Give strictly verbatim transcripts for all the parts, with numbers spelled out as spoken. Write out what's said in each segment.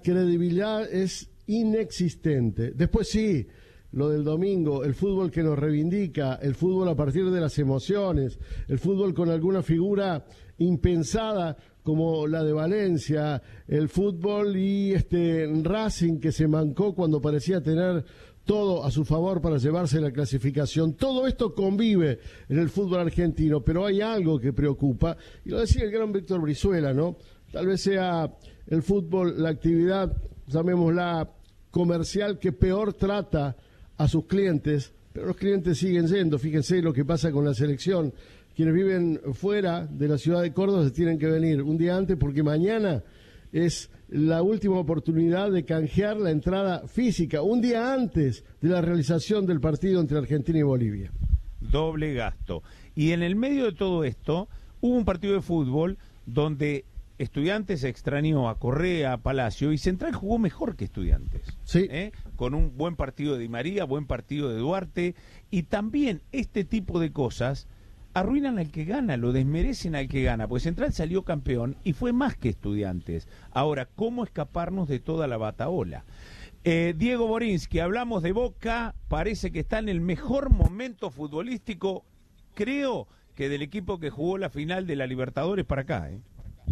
credibilidad es inexistente. Después sí, lo del domingo, el fútbol que nos reivindica, el fútbol a partir de las emociones, el fútbol con alguna figura impensada como la de Valencia, el fútbol y este Racing que se mancó cuando parecía tener todo a su favor para llevarse la clasificación. Todo esto convive en el fútbol argentino, pero hay algo que preocupa, y lo decía el gran Víctor Brizuela, ¿no? Tal vez sea el fútbol la actividad, llamémosla comercial, que peor trata a sus clientes, pero los clientes siguen yendo. Fíjense lo que pasa con la selección. Quienes viven fuera de la ciudad de Córdoba se tienen que venir un día antes porque mañana es la última oportunidad de canjear la entrada física, un día antes de la realización del partido entre Argentina y Bolivia. Doble gasto. Y en el medio de todo esto hubo un partido de fútbol donde Estudiantes extrañó a Correa, a Palacio, y Central jugó mejor que Estudiantes. Sí. ¿Eh? Con un buen partido de Di María, buen partido de Duarte, y también este tipo de cosas arruinan al que gana, lo desmerecen al que gana, pues Central salió campeón y fue más que Estudiantes. Ahora, ¿cómo escaparnos de toda la batahola? Eh, Diego Borinsky, hablamos de Boca, parece que está en el mejor momento futbolístico, creo que del equipo que jugó la final de la Libertadores para acá, ¿eh?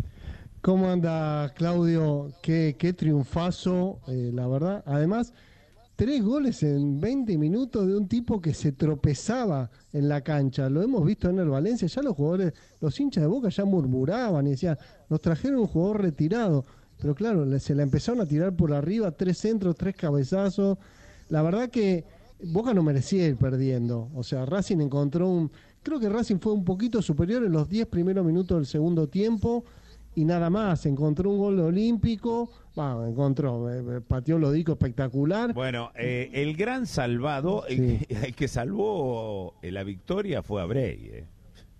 ¿Cómo anda, Claudio? Qué, qué triunfazo, eh, la verdad. Además, tres goles en veinte minutos de un tipo que se tropezaba en la cancha. Lo hemos visto en el Valencia. Ya los jugadores, los hinchas de Boca ya murmuraban y decían, nos trajeron un jugador retirado. Pero claro, se la empezaron a tirar por arriba, tres centros, tres cabezazos. La verdad que Boca no merecía ir perdiendo. O sea, Racing encontró un... Creo que Racing fue un poquito superior en los diez primeros minutos del segundo tiempo. Y nada más, encontró un gol olímpico, bueno, encontró, eh, pateó Lodico espectacular. Bueno, eh, el gran salvado, sí. el, el que salvó la victoria fue Abrey. Eh.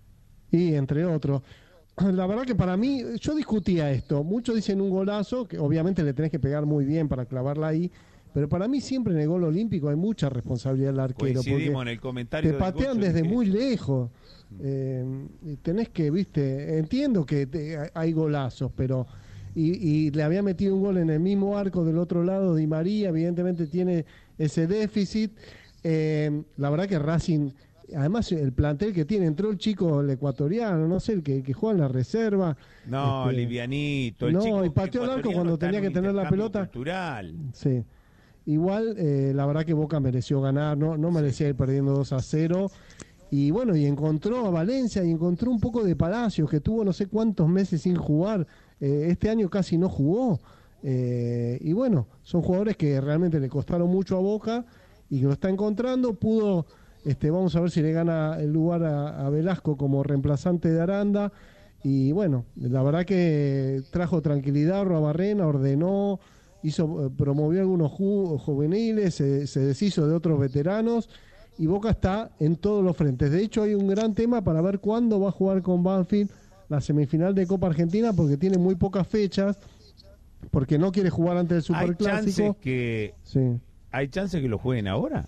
Y entre otros. La verdad que para mí, yo discutía esto, muchos dicen un golazo, que obviamente le tenés que pegar muy bien para clavarla ahí, pero para mí siempre en el gol olímpico hay mucha responsabilidad del arquero. Coincidimos en el comentario. Te patean desde muy lejos. Eh, tenés que, viste, entiendo que te, hay golazos, pero y, y le había metido un gol en el mismo arco del otro lado Di María, evidentemente tiene ese déficit. Eh, la verdad que Racing, además el plantel que tiene, entró el chico, el ecuatoriano, no sé, el que, que juega en la reserva. No, este, livianito. El no, chico y pateó el arco cuando tenía que tener la pelota. Cultural. Sí. Igual, eh, la verdad que Boca mereció ganar, no, no merecía ir perdiendo dos a cero. Y bueno, y encontró a Valencia y encontró un poco de Palacios, que tuvo no sé cuántos meses sin jugar. Eh, este año casi no jugó. Eh, y bueno, son jugadores que realmente le costaron mucho a Boca y que lo está encontrando. Pudo, este, vamos a ver si le gana el lugar a, a Velasco como reemplazante de Aranda. Y bueno, la verdad que trajo tranquilidad, Arruabarrena ordenó, hizo, promovió algunos ju- juveniles, se, se deshizo de otros veteranos. Y Boca está en todos los frentes. De hecho, hay un gran tema para ver cuándo va a jugar con Banfield la semifinal de Copa Argentina, porque tiene muy pocas fechas, porque no quiere jugar antes del Superclásico. ¿Hay chances que, sí. ¿Hay chances que lo jueguen ahora?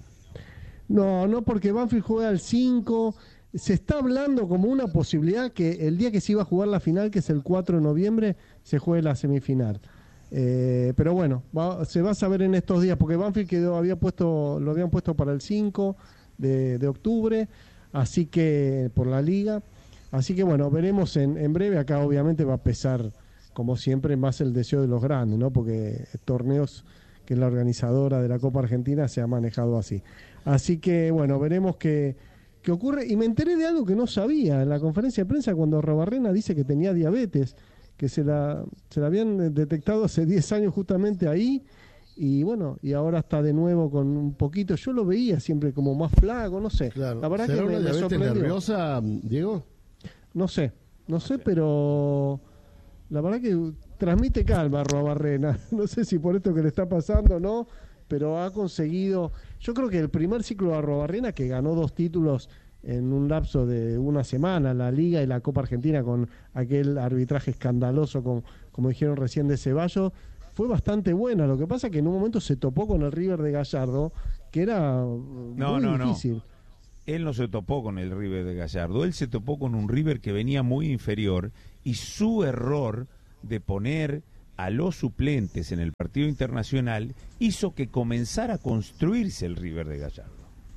No, no, porque Banfield juega el cinco. Se está hablando como una posibilidad que el día que se iba a jugar la final, que es el cuatro de noviembre, se juegue la semifinal. Eh, pero bueno, va, se va a saber en estos días, porque Banfield quedó, había puesto, lo habían puesto para el cinco de, de octubre, así que por la liga, así que bueno, veremos en, en breve. Acá obviamente va a pesar, como siempre, más el deseo de los grandes, ¿no? Porque torneos que es la organizadora de la Copa Argentina se ha manejado así. Así que bueno, veremos qué, qué ocurre. Y me enteré de algo que no sabía en la conferencia de prensa cuando Arruabarrena dice que tenía diabetes, que se la, se la habían detectado hace diez años justamente ahí, y bueno, y ahora está de nuevo con un poquito, yo lo veía siempre como más flaco, no sé. Claro. La verdad ¿Será que una me, me diabetes sorprendió. nerviosa, Diego? No sé, no sé, pero la verdad que transmite calma Arruabarrena. No sé si por esto que le está pasando o no, pero ha conseguido, yo creo que el primer ciclo de Arruabarrena, que ganó dos títulos en un lapso de una semana, la Liga y la Copa Argentina, con aquel arbitraje escandaloso, con, como dijeron recién, de Ceballos, fue bastante buena. Lo que pasa es que en un momento se topó con el River de Gallardo, que era no, muy no, difícil. No. Él no se topó con el River de Gallardo, él se topó con un River que venía muy inferior, y su error de poner a los suplentes en el partido internacional hizo que comenzara a construirse el River de Gallardo.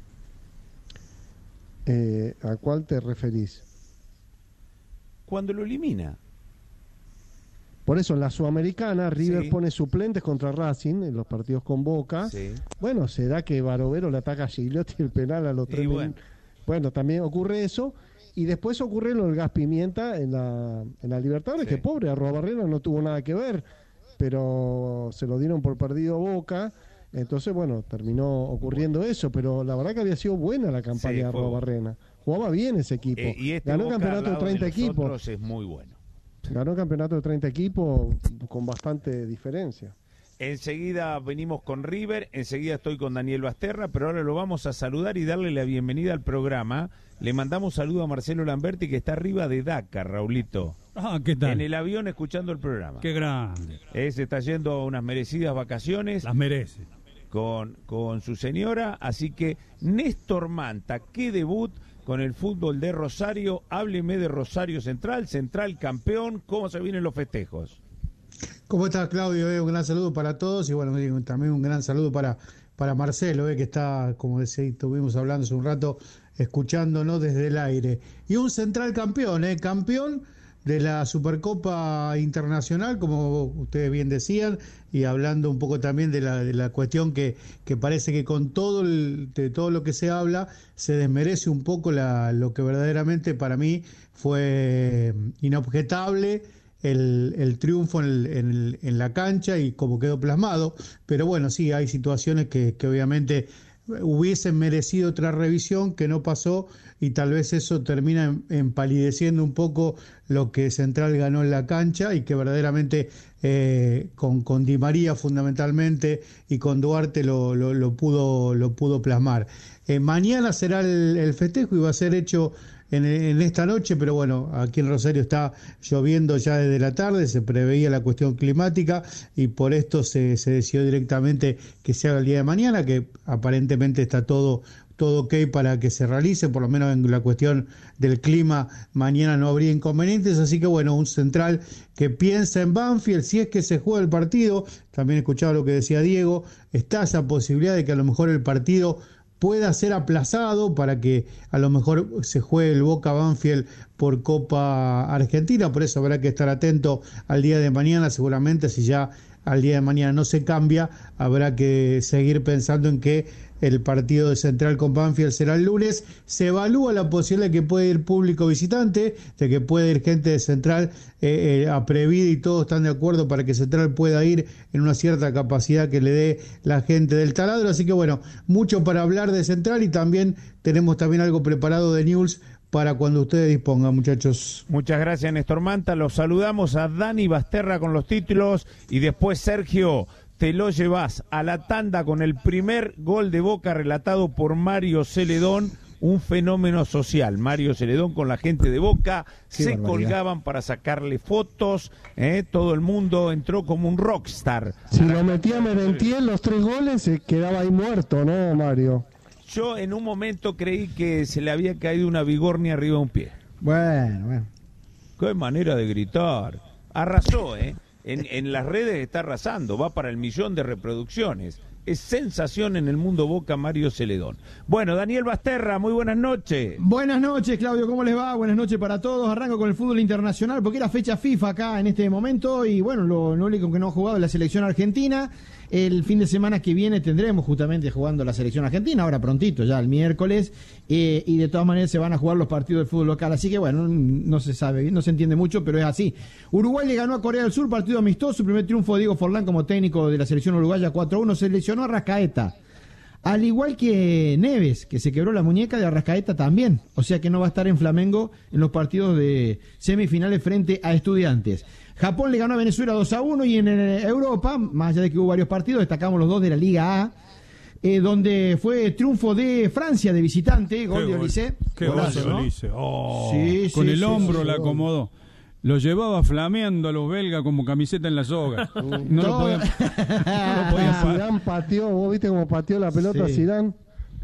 Eh, ¿A cuál te referís? Cuando lo elimina. Por eso en la Sudamericana River Sí. pone suplentes contra Racing en los partidos con Boca. Sí. Bueno, será que Barovero le ataca a Gigliotti el penal a los Y tres bueno. min- Bueno, también ocurre eso. Y después ocurre lo del Gas Pimienta en la, en la Libertadores, Sí. que pobre, Arrobarrena no tuvo nada que ver, pero se lo dieron por perdido Boca. Entonces, bueno, terminó ocurriendo eso, pero la verdad que había sido buena la campaña Sí, de fue Arrobarrena. Jugaba bien ese equipo. Eh, y este Ganó Boca campeonato al de lado treinta los equipos. otros es muy bueno. Ganó el campeonato de treinta equipos con bastante diferencia. Enseguida venimos con River, enseguida estoy con Daniel Basterra, pero ahora lo vamos a saludar y darle la bienvenida al programa. Le mandamos saludo a Marcelo Lamberti, que está arriba de Dakar, Raulito. Ah, ¿qué tal? En el avión escuchando el programa. Qué grande. Eh, se está yendo a unas merecidas vacaciones Las merece. con, con su señora, así que Néstor Manta, qué debut con el fútbol de Rosario. Hábleme de Rosario Central, Central campeón, ¿cómo se vienen los festejos? ¿Cómo estás, Claudio? Eh, un gran saludo para todos y bueno, digo, también un gran saludo para, para Marcelo, eh, que está, como decía, estuvimos hablando hace un rato, escuchándonos desde el aire. Y un Central campeón, eh, campeón de la Supercopa Internacional, como ustedes bien decían, y hablando un poco también de la, de la cuestión que, que parece que con todo el, de todo lo que se habla se desmerece un poco la, lo que verdaderamente para mí fue inobjetable. El, el triunfo en, el, en, el, en la cancha y como quedó plasmado, pero bueno, sí, hay situaciones que, que obviamente hubiesen merecido otra revisión que no pasó y tal vez eso termina empalideciendo un poco lo que Central ganó en la cancha y que verdaderamente eh, con, con Di María fundamentalmente y con Duarte lo, lo, lo, pudo, lo pudo plasmar. Eh, mañana será el, el festejo y va a ser hecho En, en esta noche, pero bueno, aquí en Rosario está lloviendo ya desde la tarde, se preveía la cuestión climática y por esto se, se decidió directamente que se haga el día de mañana, que aparentemente está todo, todo ok para que se realice, por lo menos en la cuestión del clima, mañana no habría inconvenientes, así que bueno, un Central que piensa en Banfield, si es que se juega el partido, también escuchaba lo que decía Diego, está esa posibilidad de que a lo mejor el partido pueda ser aplazado para que a lo mejor se juegue el Boca Banfield por Copa Argentina, por eso habrá que estar atento al día de mañana, seguramente si ya al día de mañana no se cambia, habrá que seguir pensando en que el partido de Central con Banfield será el lunes. Se evalúa la posibilidad de que puede ir público visitante, de que puede ir gente de Central eh, eh, a Previde y todos están de acuerdo para que Central pueda ir en una cierta capacidad que le dé la gente del taladro. Así que bueno, mucho para hablar de Central y también tenemos también algo preparado de News para cuando ustedes dispongan, muchachos. Muchas gracias, Néstor Manta. Los saludamos a Dani Basterra con los títulos y después, Sergio, te lo llevas a la tanda con el primer gol de Boca relatado por Mario Celedón, un fenómeno social. Mario Celedón con la gente de Boca, Qué se barbaridad. colgaban para sacarle fotos, ¿eh? Todo el mundo entró como un rockstar. Si lo metía Merentiel los tres goles, se quedaba ahí muerto, ¿no, Mario? Yo en un momento creí que se le había caído una bigornia arriba de un pie. Bueno, bueno. Qué manera de gritar. Arrasó, ¿eh? En, en las redes está arrasando, va para el millón de reproducciones. Es sensación en el mundo Boca Mario Celedón. Bueno, Daniel Basterra, muy buenas noches. Buenas noches, Claudio, ¿cómo les va? Buenas noches para todos. Arranco con el fútbol internacional porque era fecha FIFA acá en este momento y bueno, lo, lo único que no ha jugado es la selección argentina. El fin de semana que viene tendremos justamente jugando la selección argentina, ahora prontito, ya el miércoles, eh, y de todas maneras se van a jugar los partidos del fútbol local, así que bueno, no se sabe bien, no se entiende mucho, pero es así. Uruguay le ganó a Corea del Sur, partido amistoso, su primer triunfo de Diego Forlán como técnico de la selección uruguaya cuatro a uno, se lesionó a Arrascaeta. Al igual que Neves, que se quebró la muñeca, de Arrascaeta también, o sea que no va a estar en Flamengo en los partidos de semifinales frente a Estudiantes. Japón le ganó a Venezuela dos a uno y en Europa, más allá de que hubo varios partidos, destacamos los dos de la Liga A, eh, donde fue triunfo de Francia de visitante, gol Qué de gol. Olise. Qué Golazo, gol de ¿no? Olise. Oh, Sí, con sí, el sí, hombro sí, la sí. acomodó. Lo llevaba flameando a los belgas como camiseta en la soga. No lo Todo- podían, no lo podían parar. Zidane pateó, vos viste cómo pateó la pelota Sí. Zidane.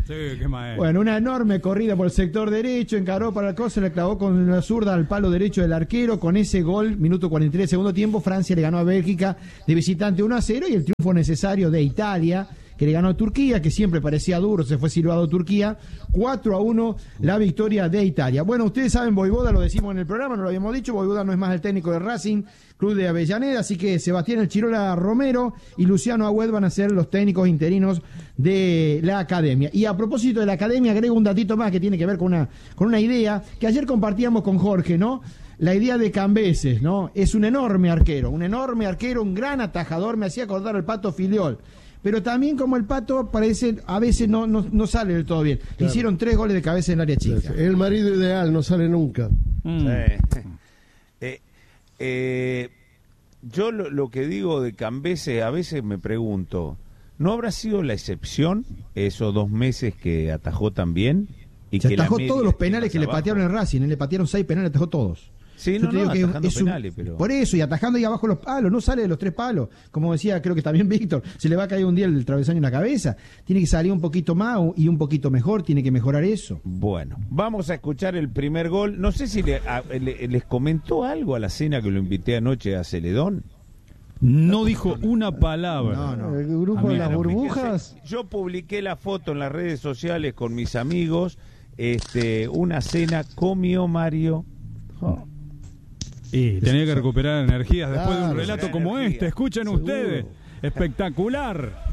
Sí, qué maestro. Bueno, una enorme corrida por el sector derecho, encaró para el coso, le clavó con la zurda al palo derecho del arquero. Con ese gol, minuto cuarenta y tres, segundo tiempo, Francia le ganó a Bélgica de visitante uno a cero y el triunfo necesario de Italia, que le ganó a Turquía, que siempre parecía duro, se fue silbado Turquía, cuatro a uno la victoria de Italia. Bueno, ustedes saben, Vojvoda, lo decimos en el programa, no lo habíamos dicho, Vojvoda no es más el técnico de Racing, Club de Avellaneda, así que Sebastián El Chirola Romero y Luciano Agüed van a ser los técnicos interinos de la academia. Y a propósito de la academia, agrego un datito más que tiene que ver con una, con una idea que ayer compartíamos con Jorge, ¿no? La idea de Cambeses, ¿no? Es un enorme arquero, un enorme arquero, un gran atajador, me hacía acordar al Pato Filiol. Pero también como el Pato parece, a veces no, no, no sale del todo bien. Claro. Hicieron tres goles de cabeza en el área chica. El marido ideal, no sale nunca. Mm. Sí. eh, eh, yo lo, lo que digo de Cambeses, a veces me pregunto, ¿no habrá sido la excepción esos dos meses que atajó tan bien? Y Se que atajó la todos los penales que le patearon en Racing, ¿eh? Le patearon seis penales, atajó todos. Sí, Yo no, te digo no, que atajando es un, penales, pero... Por eso, y atajando ahí abajo los palos, no sale de los tres palos. Como decía, creo que también Víctor, se le va a caer un día el travesaño en la cabeza. Tiene que salir un poquito más y un poquito mejor, tiene que mejorar eso. Bueno, vamos a escuchar el primer gol. No sé si le, a, le, les comentó algo a la cena que lo invité anoche a Celedón. No dijo una palabra. No, no. El grupo de las burbujas. Yo publiqué la foto en las redes sociales con mis amigos. Este, una cena comió Mario. Oh. Y tenía que recuperar energías después de un Claro, relato recuperar como energía. este. Escuchen Seguro. ustedes. Espectacular.